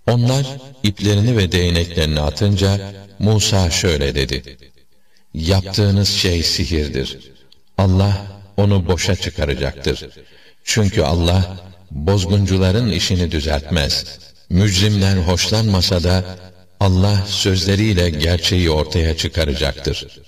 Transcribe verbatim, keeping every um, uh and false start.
Onlar iplerini ve değneklerini atınca Musa şöyle dedi: yaptığınız şey sihirdir. Allah onu boşa çıkaracaktır. Çünkü Allah bozguncuların işini düzeltmez. Mücrimler hoşlanmasa da Allah sözleriyle gerçeği ortaya çıkaracaktır.